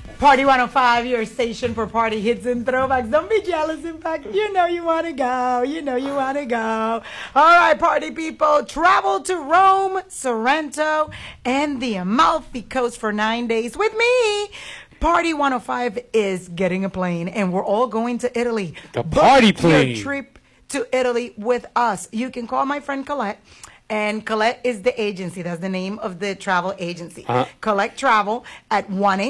Party 105, your station for party hits and throwbacks. Don't be jealous, in fact. You know you want to go. You know you want to go. All right, party people. Travel to Rome, Sorrento, and the Amalfi Coast for 9 days with me. Party 105 is getting a plane, and we're all going to Italy. The party plane. Your trip to Italy with us. You can call my friend Colette. And Colette is the agency. That's the name of the travel agency. Colette Travel at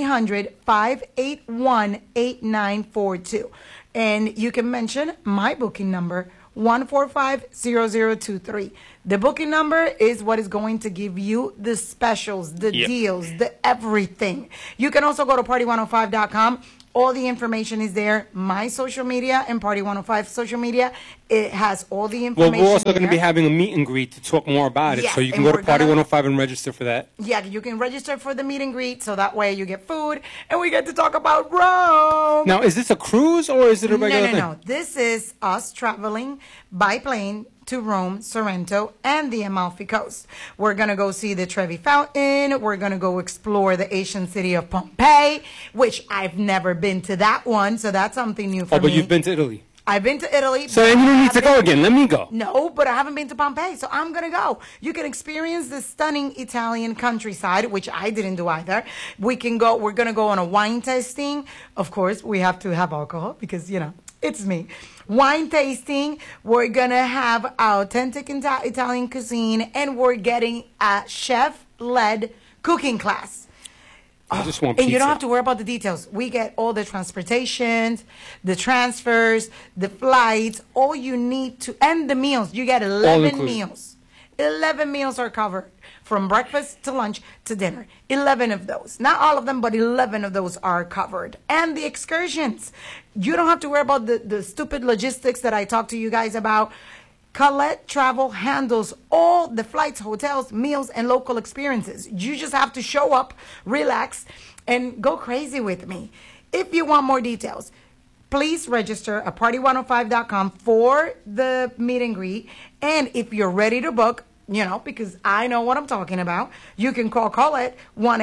1-800-581-8942. And you can mention my booking number, 1450023. The booking number is what is going to give you the specials, the deals, the everything. You can also go to party105.com. All the information is there. My social media and Party 105 social media, it has all the information. Well, we're also going to be having a meet and greet to talk more about it. Yes, so you can go to Party 105 and register for that. Yeah, you can register for the meet and greet, so that way you get food and we get to talk about Rome. Now, is this a cruise or is it a regular thing? No. This is us traveling by plane to Rome, Sorrento, and the Amalfi Coast. We're going to go see the Trevi Fountain. We're going to go explore the ancient city of Pompeii, which I've never been to that one, so that's something new for me. Oh, but you've been to Italy. I've been to Italy. So then you don't need to go again. Let me go. No, but I haven't been to Pompeii, so I'm going to go. You can experience the stunning Italian countryside, which I didn't do either. We're going to go on a wine tasting. Of course, we have to have alcohol because, it's me. Wine tasting. We're going to have authentic Italian cuisine, and we're getting a chef-led cooking class. I just want pizza. And you don't have to worry about the details. We get all the transportation, the transfers, the flights, all you need to, and the meals. You get 11 meals. 11 meals are covered from breakfast to lunch to dinner. 11 of those. Not all of them, but 11 of those are covered. And the excursions. You don't have to worry about the stupid logistics that I talked to you guys about. Colette Travel handles all the flights, hotels, meals, and local experiences. You just have to show up, relax, and go crazy with me. If you want more details, please register at party105.com for the meet and greet. And if you're ready to book, because I know what I'm talking about, you can call Colette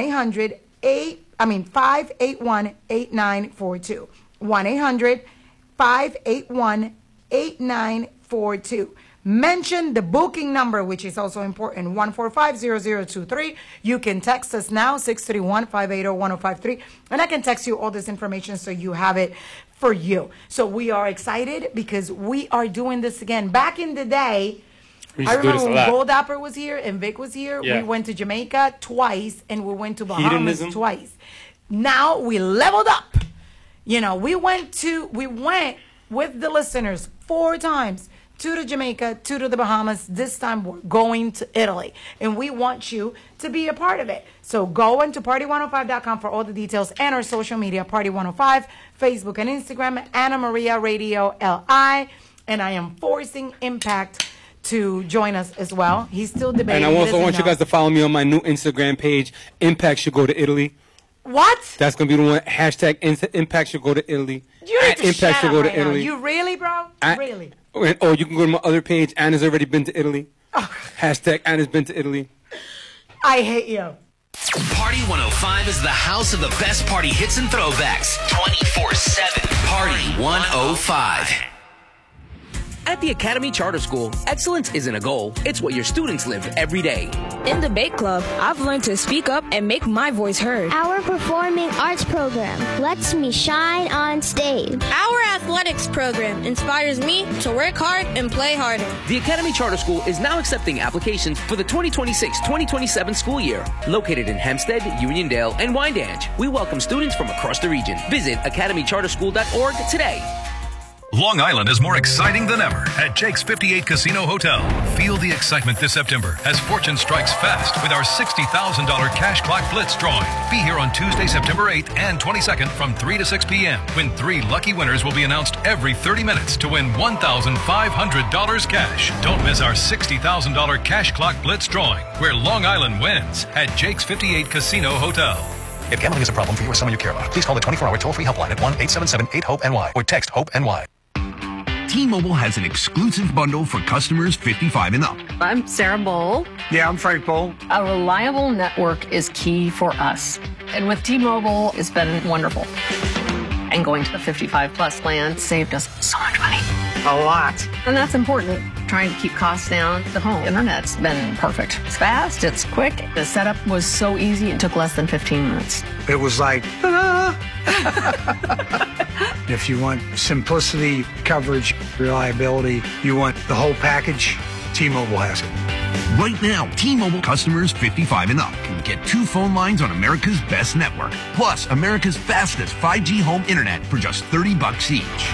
581-8942. 1-800-581-8942. Mention the booking number, which is also important, 1450023. You can text us now, 631-580-1053. And I can text you all this information so you have it for you. So we are excited because we are doing this again. Back in the day, I remember when Gold Dapper was here and Vic was here. Yeah. We went to Jamaica twice and we went to Bahamas twice. Now we leveled up. We went with the listeners 4 times. 2 to Jamaica, 2 to the Bahamas. This time we're going to Italy. And we want you to be a part of it. So go into party105.com for all the details and our social media, Party105, Facebook and Instagram, Anna Maria Radio LI. And I am forcing Impact to join us as well. He's still debating. And I also want you guys to follow me on my new Instagram page. Impact should go to Italy. What? That's going to be the one. Hashtag Impact should go to Italy. You need to Impact should go to Italy. You really, bro? Really? Oh, you can go to my other page. Anna's already been to Italy. Oh. Hashtag Anna's been to Italy. I hate you. Party 105 is the house of the best party hits and throwbacks. 24/7. Party 105. At the Academy Charter School, excellence isn't a goal, it's what your students live every day. In the Bake Club, I've learned to speak up and make my voice heard. Our performing arts program lets me shine on stage. Our athletics program inspires me to work hard and play harder. The Academy Charter School is now accepting applications for the 2026-2027 school year. Located in Hempstead, Uniondale, and Wyandanch, we welcome students from across the region. Visit academycharterschool.org today. Long Island is more exciting than ever at Jake's 58 Casino Hotel. Feel the excitement this September as fortune strikes fast with our $60,000 cash clock blitz drawing. Be here on Tuesday, September 8th and 22nd from 3 to 6 p.m. when 3 lucky winners will be announced every 30 minutes to win $1,500 cash. Don't miss our $60,000 cash clock blitz drawing where Long Island wins at Jake's 58 Casino Hotel. If gambling is a problem for you or someone you care about, please call the 24-hour toll-free helpline at 1-877-8-HOPE-NY or text HOPE-NY. T-Mobile has an exclusive bundle for customers 55 and up. I'm Sarah Bowl. Yeah, I'm Frank Bowl. A reliable network is key for us. And with T-Mobile, it's been wonderful. And going to the 55 plus plan saved us so much money. A lot. And that's important. Trying to keep costs down. The home internet's been perfect. It's fast, it's quick. The setup was so easy, it took less than 15 minutes. It was like, If you want simplicity, coverage, reliability, you want the whole package, T-Mobile has it. Right now, T-Mobile customers 55 and up can get 2 phone lines on America's best network, plus America's fastest 5G home internet for just $30 each.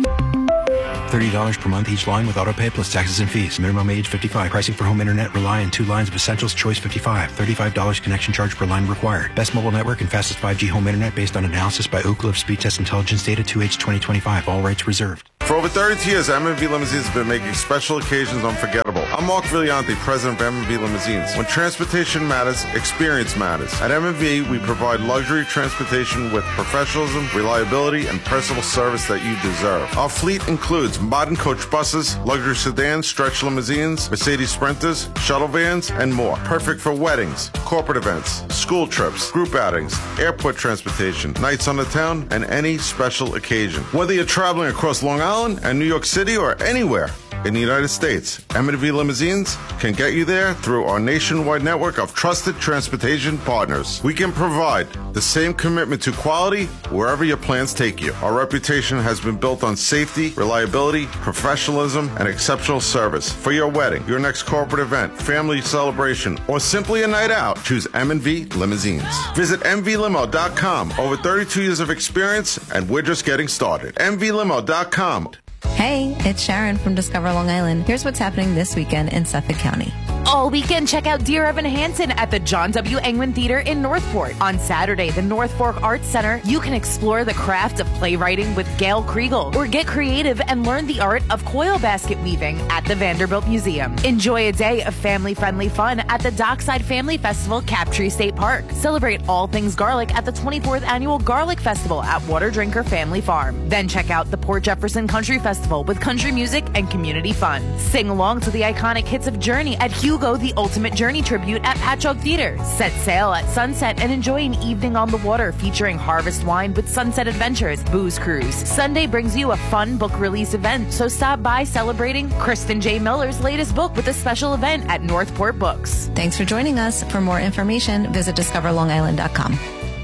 $30 per month each line with autopay plus taxes and fees. Minimum age 55. Pricing for home internet rely on 2 lines of Essentials Choice 55. $35 connection charge per line required. Best mobile network and fastest 5G home internet based on analysis by Ookla of Speed Test Intelligence data 2H 2025. All rights reserved. For over 32 years, M&V Limousines has been making special occasions unforgettable. I'm Mark Villiante, president of M&V Limousines. When transportation matters, experience matters. At M&V, we provide luxury transportation with professionalism, reliability, and personal service that you deserve. Our fleet includes modern coach buses, luxury sedans, stretch limousines, Mercedes Sprinters, shuttle vans, and more. Perfect for weddings, corporate events, school trips, group outings, airport transportation, nights on the town, and any special occasion. Whether you're traveling across Long Island and New York City or anywhere in the United States, M&V Limousines can get you there through our nationwide network of trusted transportation partners. We can provide the same commitment to quality wherever your plans take you. Our reputation has been built on safety, reliability, professionalism, and exceptional service. For your wedding, your next corporate event, family celebration, or simply a night out, choose M&V Limousines. Visit mvlimo.com. Over 32 years of experience, and we're just getting started. mvlimo.com. Hey, it's Sharon from Discover Long Island. Here's what's happening this weekend in Suffolk County. All weekend, check out Dear Evan Hansen at the John W. Engman Theater in Northport. On Saturday, the North Fork Arts Center, you can explore the craft of playwriting with Gail Kriegel, or get creative and learn the art of coil basket weaving at the Vanderbilt Museum. Enjoy a day of family-friendly fun at the Dockside Family Festival, Captree State Park. Celebrate all things garlic at the 24th Annual Garlic Festival at Water Drinker Family Farm. Then check out the Port Jefferson Country Festival with country music and community fun. Sing along to the iconic hits of Journey at Hugo the Ultimate Journey Tribute at Patchogue Theater. Set sail at sunset and enjoy an evening on the water featuring Harvest Wine with Sunset Adventures, Booze Cruise. Sunday brings you a fun book release event, so stop by celebrating Kristen J. Miller's latest book with a special event at Northport Books. Thanks for joining us. For more information, visit discoverlongisland.com.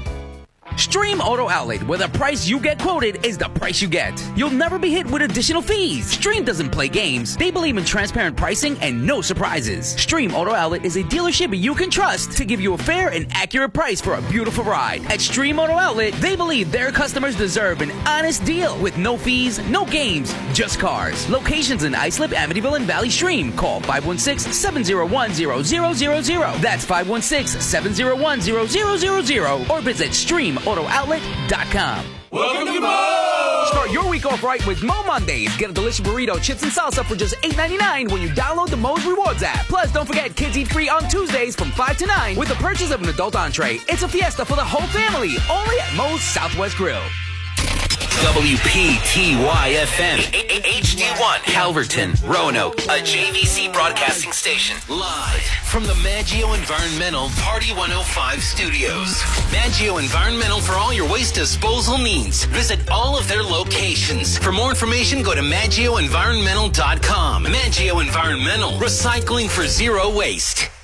Stream Auto Outlet, where the price you get quoted is the price you get. You'll never be hit with additional fees. Stream doesn't play games. They believe in transparent pricing and no surprises. Stream Auto Outlet is a dealership you can trust to give you a fair and accurate price for a beautiful ride. At Stream Auto Outlet, they believe their customers deserve an honest deal with no fees, no games, just cars. Locations in Islip, Amityville, and Valley Stream. Call 516-701-0000. That's 516-701-0000. Or visit StreamAutoOutlet.com. Welcome to Mo! Start your week off right with Mo Mondays. Get a delicious burrito, chips, and salsa for just $8.99 when you download the Mo's Rewards app. Plus, don't forget Kids Eat Free on Tuesdays from 5 to 9 with the purchase of an adult entree. It's a fiesta for the whole family, only at Mo's Southwest Grill. WPTY-FM, HD1, Calverton, Roanoke, a JVC broadcasting station. Live from the Maggio Environmental Party 105 studios. Maggio Environmental for all your waste disposal needs. Visit all of their locations. For more information, go to MaggioEnvironmental.com. Maggio Environmental, recycling for zero waste.